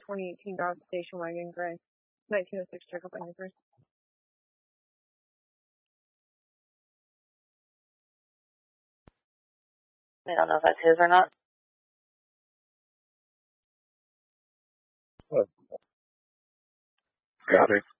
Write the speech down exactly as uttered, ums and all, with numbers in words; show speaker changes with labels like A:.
A: twenty eighteen Dodge station wagon, gray. nineteen oh six, check up on your first.
B: I don't know if that's his or not.
C: Oh. Got it.